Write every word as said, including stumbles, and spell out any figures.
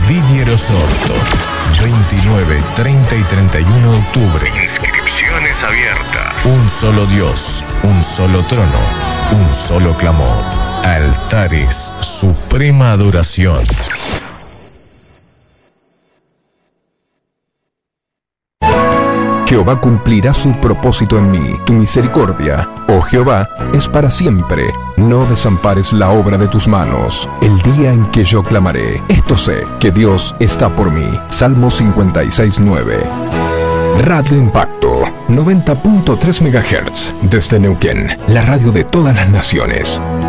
Didier Osorto. veintinueve, treinta y treinta y uno de octubre. Inscripciones abiertas. Un solo Dios, un solo trono, un solo clamor. Altares, suprema adoración. Jehová cumplirá su propósito en mí. Tu misericordia, oh Jehová, es para siempre. No desampares la obra de tus manos. El día en que yo clamaré, esto sé, que Dios está por mí. Salmo cincuenta y seis, nueve. Radio Impacto, noventa punto tres megahertz. Desde Neuquén, la radio de todas las naciones.